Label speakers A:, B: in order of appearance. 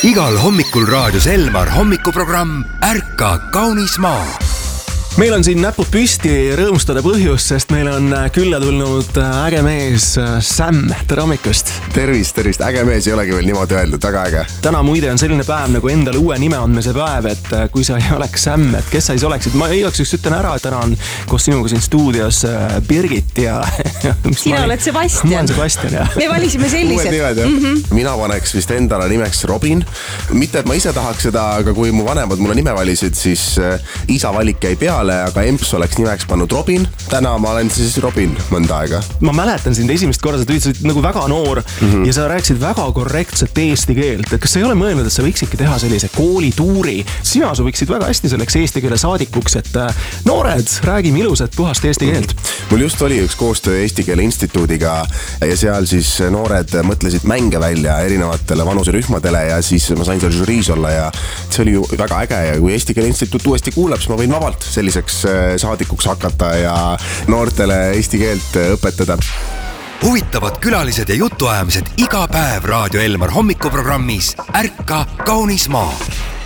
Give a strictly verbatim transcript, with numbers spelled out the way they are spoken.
A: Igal hommikul raadios Elmar hommikuprogramm Ärka kaunis maa.
B: Meil on siin näpud püsti rõõmustada põhjus, sest meil on külla tulnud äge mees Sam. Tere hommikust.
C: Tervist, tervist. Äge mees ei olegi veel niimoodi öeldud, väga äge.
B: Täna muide on selline päev nagu endale uue nime andmise päev, et kui sa ei oleks Sam, et kes sa siis oleksid. Ma igaks üks ütlen ära, et täna on koos sinuga siin stuudios Birgit ja...
D: Sina oled Sebastian.
B: Ma olen Sebastian, jah.
D: Me valisime sellised.
C: Nimed, mm-hmm. Mina paneks vist endale nimeks Robin. Mitte, et ma ise tahaks seda, aga kui mu vanemad mulle nime valisid, siis isa valik jäi peale, aga emps oleks nimeks pannud Robin. Täna ma olen siis Robin mõnda aega.
B: Ma mäletan sind esimest korda, sa ütlesid nagu väga noor mm-hmm. ja sa rääkisid väga korrektset eesti keelt. Et kas sa ei ole mõelnud, et sa võiksidki teha sellise koolituuri? Sina sobiksid väga hästi selleks eesti keele saadikuks, et noored, räägime ilusat puhast eesti keelt.
C: Mul just oli üks koostöö Eesti Keele Instituudiga ja seal siis noored mõtlesid mänge välja erinevatele vanuserühmadele ja siis ma sain seal žüriis olla ja see oli ju väga äge ja kui Eesti Keele Instituut uuesti kuuleb, siis ma võin vabalt selliseks saadikuks hakata ja noortele eesti keelt õpetada.
A: Huvitavad külalised ja jutuajamised iga päev Raadio Elmar hommikuprogrammis Ärka kaunis maa.